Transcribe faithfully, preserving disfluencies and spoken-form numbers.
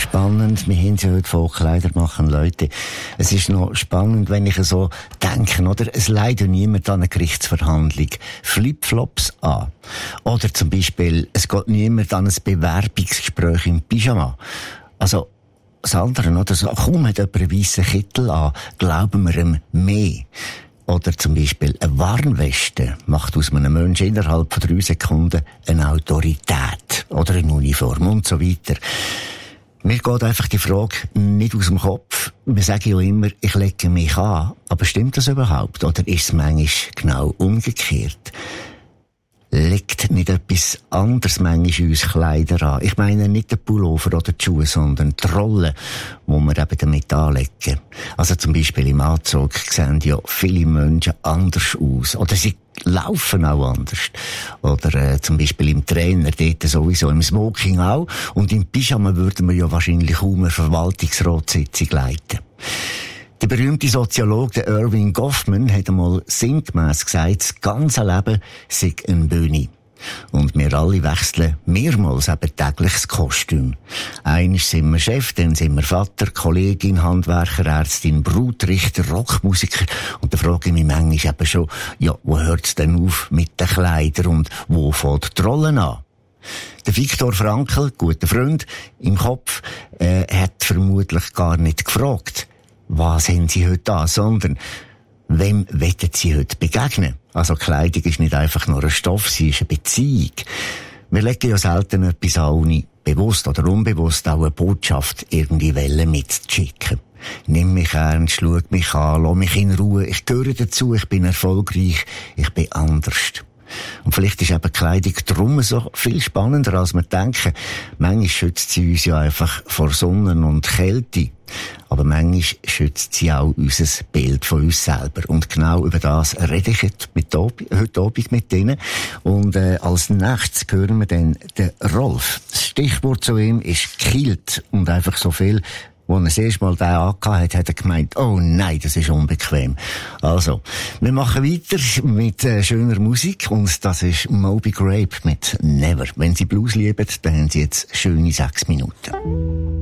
spannend. Wir haben ja heute von Kleider machen, Leute. Es ist noch spannend, wenn ich so denke, oder? Es leidet niemand an einer Gerichtsverhandlung Flipflops an. Oder zum Beispiel, es geht niemand an ein Bewerbungsgespräch im Pyjama. Also, das andere, oder? So, kaum hat jemand einen weissen Kittel an, glauben wir ihm mehr. Oder zum Beispiel eine Warnweste macht aus einem Menschen innerhalb von drei Sekunden eine Autorität. Oder eine Uniform und so weiter. Mir geht einfach die Frage nicht aus dem Kopf. Wir sagen ja immer, ich lege mich an. Aber stimmt das überhaupt? Oder ist es manchmal genau umgekehrt? Legt nicht etwas anderes manchmal uns Kleider an? Ich meine nicht den Pullover oder die Schuhe, sondern die Rolle, die wir eben damit anlegen. Also zum Beispiel im Anzug sehen ja viele Menschen anders aus. Oder sie laufen auch anders. Oder äh, zum Beispiel im Trainer, dort sowieso, im Smoking auch. Und im Pyjama würden wir ja wahrscheinlich kaum eine Verwaltungsratssitzung leiten. Der berühmte Soziologe Erving Goffman hat einmal sinngemäss gesagt, das ganze Leben sei eine Bühne. Und wir alle wechseln mehrmals eben täglich das Kostüm. Einmal sind wir Chef, dann sind wir Vater, Kollegin, Handwerker, Ärztin, Brut, Richter, Rockmusiker. Und da frage ich mich manchmal eben schon, ja, wo hört's denn auf mit den Kleidern und wo fängt die Rollen an? Der Viktor Frankl, guter Freund, im Kopf, äh, hat vermutlich gar nicht gefragt, was haben Sie heute an, sondern wem wollen Sie heute begegnen? Also Kleidung ist nicht einfach nur ein Stoff, sie ist eine Beziehung. Wir legen ja selten etwas an, ohne bewusst oder unbewusst auch eine Botschaft irgendwie mitzuschicken. Nimm mich ernst, schau mich an, lass mich in Ruhe, ich gehöre dazu, ich bin erfolgreich, ich bin anders. Und vielleicht ist eben Kleidung drum so viel spannender, als wir denken. Manchmal schützt sie uns ja einfach vor Sonne und Kälte. Aber manchmal schützt sie auch unser Bild von uns selber. Und genau über das rede ich heute, mit, heute Abend mit Ihnen. Und äh, als nächstes hören wir dann den Rolf. Das Stichwort zu ihm ist Kilt. Und einfach so viel. Als er das erste Mal den angehabt hat, hat er gemeint, oh nein, das ist unbequem. Also, wir machen weiter mit äh, schöner Musik und das ist Moby Grape mit Never. Wenn Sie Blues lieben, dann haben Sie jetzt schöne sechs Minuten.